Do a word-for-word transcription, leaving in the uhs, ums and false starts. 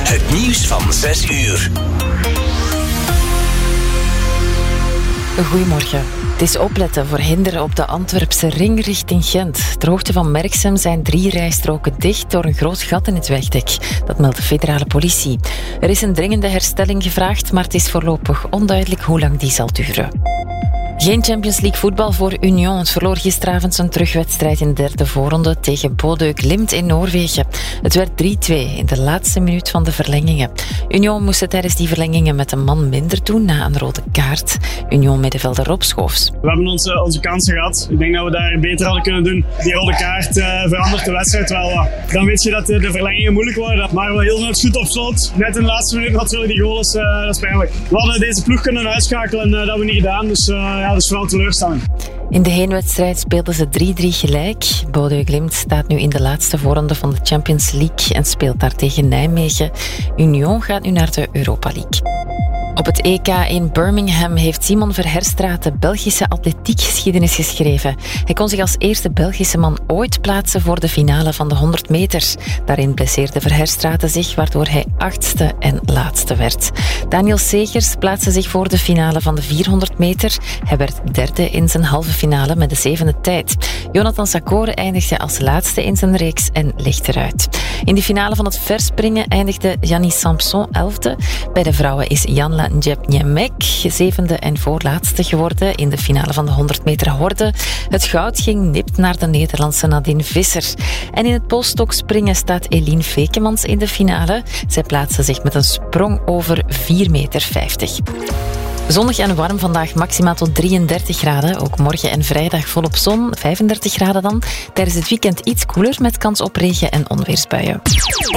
Het nieuws van zes uur. Goedemorgen. Het is opletten voor hinder op de Antwerpse ring richting Gent. Ter hoogte van Merksem zijn drie rijstroken dicht door een groot gat in het wegdek. Dat meldt de federale politie. Er is een dringende herstelling gevraagd, maar het is voorlopig onduidelijk hoe lang die zal duren. Geen Champions League voetbal voor Union. Het verloor gisteravond zijn terugwedstrijd in de derde voorronde tegen Bodø Glimt in Noorwegen. Het werd drie-twee in de laatste minuut van de verlengingen. Union moest het tijdens die verlengingen met een man minder doen na een rode kaart. Union-middenvelder Rob Schoofs. We hebben onze, onze kansen gehad. Ik denk dat we daar beter hadden kunnen doen. Die rode kaart uh, verandert de wedstrijd wel wat. Dan weet je dat de, de verlengingen moeilijk worden. Maar we hielden het goed op slot. Net in de laatste minuut natuurlijk die goal is, uh, dat is pijnlijk. We hadden deze ploeg kunnen uitschakelen en uh, dat hebben we niet gedaan. Dus uh, ja, dat is vooral teleurstelling. In de heenwedstrijd speelden ze drie-drie gelijk. Bodø Glimt staat nu in de laatste voorronde van de Champions League en speelt daar tegen Nijmegen. Union gaat nu naar de Europa League. Op het E K in Birmingham heeft Simon Verherstraat de Belgische atletiekgeschiedenis geschreven. Hij kon zich als eerste Belgische man ooit plaatsen voor de finale van de honderd meter. Daarin blesseerde Verherstraat zich, waardoor hij achtste en laatste werd. Daniel Segers plaatste zich voor de finale van de vierhonderd meter. Hij werd derde in zijn halve finale met de zevende tijd. Jonathan Sakore eindigde als laatste in zijn reeks en ligt eruit. In de finale van het verspringen eindigde Yannis Samson elfde. Bij de vrouwen is Janla Njepnjemek zevende en voorlaatste geworden in de finale van de honderd meter horde. Het goud ging nipt naar de Nederlandse Nadine Visser. En in het polstokspringen staat Eline Fekemans in de finale. Zij plaatste zich met een sprong over vier meter vijftig. Zonnig en warm vandaag, maximaal tot drieëndertig graden. Ook morgen en vrijdag volop zon, vijfendertig graden dan. Tijdens het weekend iets koeler met kans op regen- en onweersbuien.